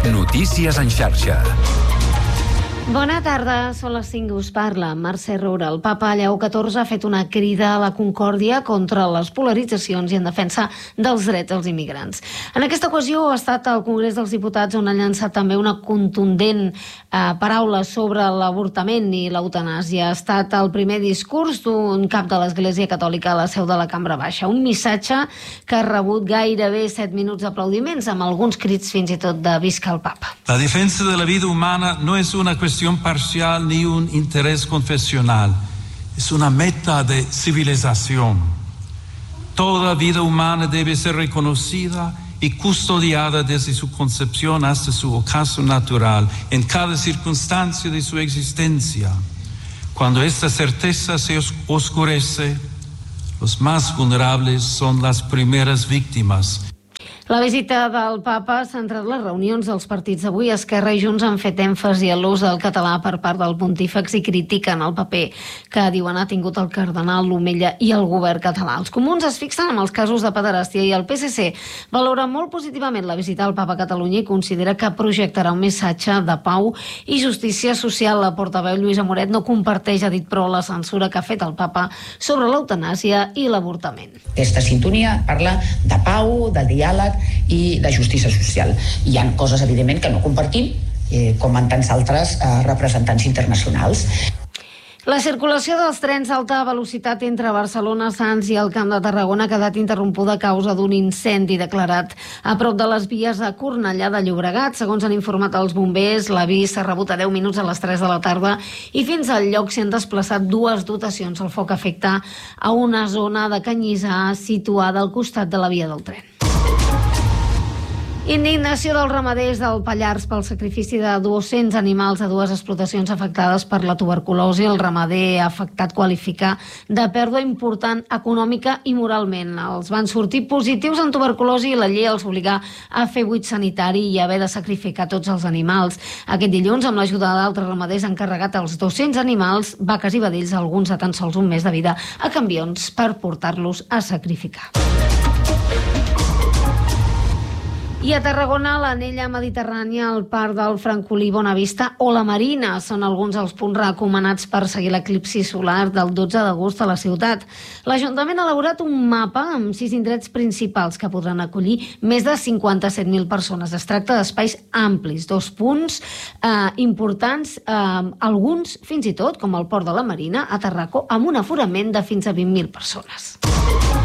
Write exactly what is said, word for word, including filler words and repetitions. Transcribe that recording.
Notícies en xarxa. Bona tarda, són les cinc, us parla Mercè Roura. El papa Lleó catorze ha fet una crida a la concòrdia contra les polaritzacions i en defensa dels drets dels immigrants. En aquesta ocasió ha estat al Congrés dels Diputats on ha llançat també una contundent eh, paraula sobre l'avortament i l'eutanàsia. Ha estat el primer discurs d'un cap de l'Església Catòlica a la seu de la Cambra Baixa. Un missatge que ha rebut gairebé set minuts d'aplaudiments, amb alguns crits fins i tot de visca el papa. La defensa de la vida humana no es una cuestión parcial ni un interés confesional, es una meta de civilización. Toda vida humana debe ser reconocida y custodiada desde su concepción hasta su ocaso natural, en cada circunstancia de su existencia. Cuando esta certeza se oscurece, los más vulnerables son las primeras víctimas. La visita del papa ha centrat les reunions dels partits. Avui Esquerra i Junts han fet èmfasi a l'ús del català per part del pontífex i critiquen el paper que diuen ha tingut el cardenal Omella i el govern català. Els comuns es fixen en els casos de pederàstia i el P S C valora molt positivament la visita al papa a Catalunya i considera que projectarà un missatge de pau i justícia social. La portaveu Lluïsa Moret no comparteix, ha dit, però la censura que ha fet el papa sobre l'eutanàsia i l'avortament. Aquesta sintonia parla de pau, de diàleg i de justícia social. Hi ha coses, evidentment, que no compartim, eh, com en tants altres eh, representants internacionals. La circulació dels trens d'alta velocitat entre Barcelona, Sants i el Camp de Tarragona ha quedat interrompuda a causa d'un incendi declarat a prop de les vies de Cornellà de Llobregat. Segons han informat els bombers, l'avís s'ha rebut a deu minuts a les tres de la tarda i fins al lloc s'hi han desplaçat dues dotacions. El foc afecta a una zona de canyissar situada al costat de la via del tren. Indignació dels ramaders del Pallars pel sacrifici de dos-cents animals a dues explotacions afectades per la tuberculosi. El ramader afectat qualifica de pèrdua important econòmica i moralment. Els van sortir positius en tuberculosi i la llei els obligà a fer buit sanitari i haver de sacrificar tots els animals. Aquest dilluns, amb l'ajuda d'altres ramaders, han carregat els dos-cents animals, vaques i vedells, alguns de tan sols un mes de vida, a camions per portar-los a sacrificar. I a Tarragona, l'anella mediterrània, el parc del Francolí Bonavista o la Marina són alguns dels punts recomanats per seguir l'eclipsi solar del dotze d'agost a la ciutat. L'Ajuntament ha elaborat un mapa amb sis indrets principals que podran acollir més de cinquanta-set mil persones. Es tracta d'espais amplis, dos punts eh, importants, eh, alguns fins i tot, com el port de la Marina, a Tarraco, amb un aforament de fins a vint mil persones.